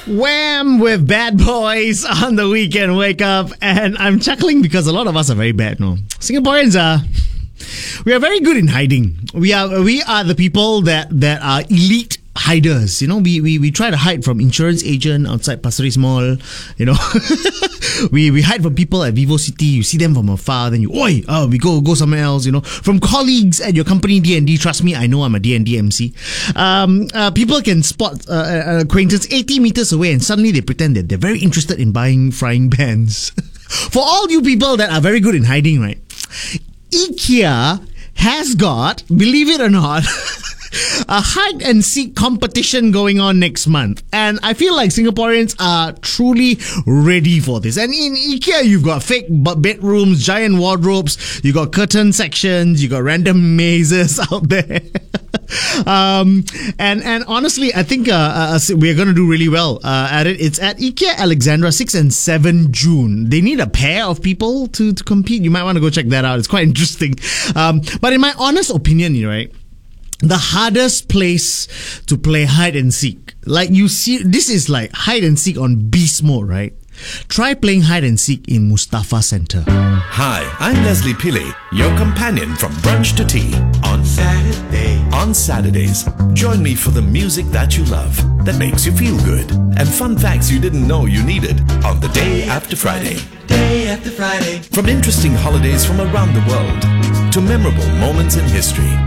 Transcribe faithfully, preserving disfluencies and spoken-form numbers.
Wham! With Bad Boys on the Weekend Wake Up. And I'm chuckling because a lot of us are very bad, no? Singaporeans are... We are very good in hiding. We are we are the people that, that are elite hiders. You know, we, we, we try to hide from insurance agent outside Pasir Ris Mall. You know, we we hide from people at Vivo City. You see them from afar, then you, oi, oh, we go go somewhere else. You know, from colleagues at your company D and D. Trust me, I know I'm a D and D M C. Um, uh, people can spot uh, an acquaintance eighty meters away, and suddenly they pretend that they're very interested in buying frying pans. For all you people that are very good in hiding, right? IKEA has got, believe it or not, a hide and seek competition going on next month. And I feel like Singaporeans are truly ready for this. And in IKEA, you've got fake bedrooms, giant wardrobes, you got curtain sections, you got random mazes out there. um, and, and honestly, I think uh, uh, we're going to do really well uh, at it. It's at IKEA Alexandra, sixth and seventh June. They need a pair of people to, to compete. You might want to go check that out. It's quite interesting. Um, but in my honest opinion, you know, right? The hardest place to play hide and seek. Like you see, this is like hide and seek on beast mode, right? Try playing hide and seek in Mustafa Centre. Hi, I'm Leslie Pillay, your companion from brunch to tea on Saturday. On Saturdays, join me for the music that you love, that makes you feel good, and fun facts you didn't know you needed on the Day After Friday. Day After Friday. From interesting holidays from around the world to memorable moments in history.